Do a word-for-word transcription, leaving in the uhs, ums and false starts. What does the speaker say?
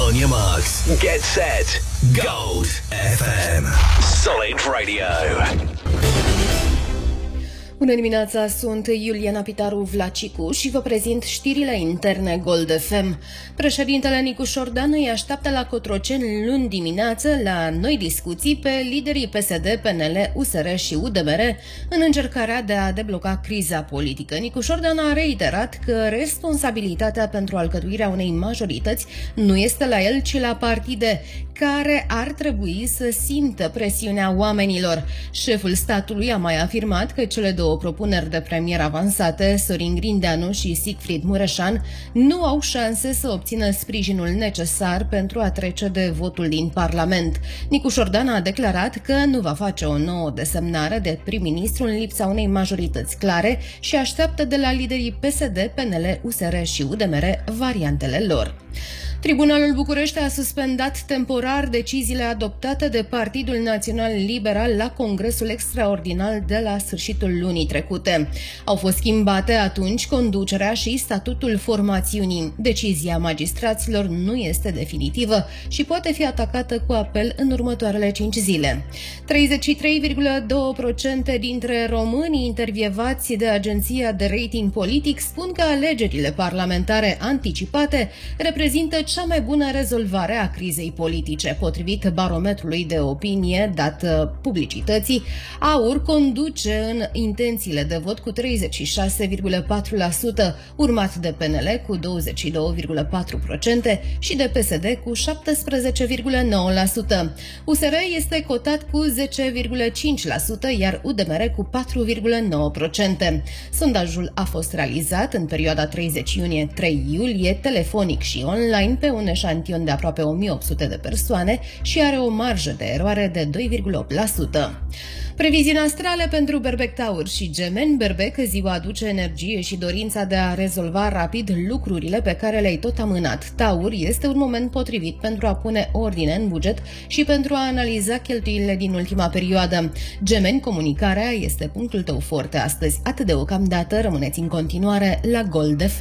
On your marks, get set, Gold F M. Solid Radio. Bună dimineața, sunt Iuliana Pitaru Vlacicu și vă prezint știrile interne Gold F M. Președintele Nicu Șordan îi așteaptă la Cotroceni luni dimineață la noi discuții pe liderii P S D, P N L, U S R și U D M R în încercarea de a debloca criza politică. Nicu Șordan a reiterat că responsabilitatea pentru alcătuirea unei majorități nu este la el, ci la partide, care ar trebui să simtă presiunea oamenilor. Șeful statului a mai afirmat că cele două propuneri de premier avansate, Sorin Grindeanu și Siegfried Mureșan, nu au șanse să obțină sprijinul necesar pentru a trece de votul din Parlament. Nicu Șordan a declarat că nu va face o nouă desemnare de prim-ministru în lipsa unei majorități clare și așteaptă de la liderii P S D, P N L, U S R și U D M R variantele lor. Tribunalul București a suspendat temporar deciziile adoptate de Partidul Național Liberal la Congresul Extraordinar de la sfârșitul lunii trecute. Au fost schimbate atunci conducerea și statutul formațiunii. Decizia magistraților nu este definitivă și poate fi atacată cu apel în următoarele cinci zile. treizeci și trei virgulă doi la sută dintre românii intervievați de agenția de rating politic spun că alegerile parlamentare anticipate reprezintă cea mai bună rezolvare a crizei politice. Potrivit barometrului de opinie dat publicității, AUR conduce în intențiile de vot cu treizeci și șase virgulă patru la sută, urmat de P N L cu douăzeci și doi virgulă patru la sută și de P S D cu șaptesprezece virgulă nouă la sută. U S R este cotat cu zece virgulă cinci la sută, iar U D M R cu patru virgulă nouă la sută. Sondajul a fost realizat în perioada treizeci iunie - trei iulie, telefonic și online, pe un eșantion de aproape o mie opt sute de persoane și are o marjă de eroare de doi virgulă opt la sută. Previziuni astrale pentru Berbec, Taur și Gemeni. Berbec, ziua aduce energie și dorința de a rezolva rapid lucrurile pe care le-ai tot amânat. Taur, este un moment potrivit pentru a pune ordine în buget și pentru a analiza cheltuielile din ultima perioadă. Gemeni, comunicarea este punctul tău forte astăzi. Atât deocamdată, rămâneți în continuare la Gold F M.